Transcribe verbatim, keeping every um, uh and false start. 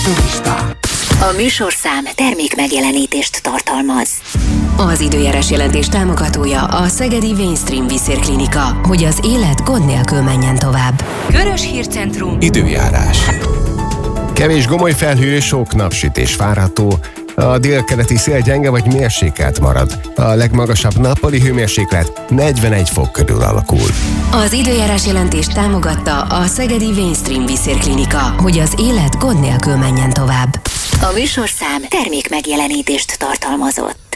turisták. A műsorszám termék megjelenítést tartalmaz. Az időjárás jelentés támogatója a Szegedi Mainstream Vízérklinika, hogy az élet gond nélkül menjen tovább. Körös Hírcentrum. Időjárás. Kevés gomoly felhő, sok napsütés várható. A délkeleti szél gyenge vagy mérsékelt marad. A legmagasabb nappali hőmérséklet negyvenegy fok körül alakul. Az időjárás jelentést támogatta a Szegedi Mainstream Vízérklinika, hogy az élet gond nélkül menjen tovább. A műsorszám termék megjelenítést tartalmazott.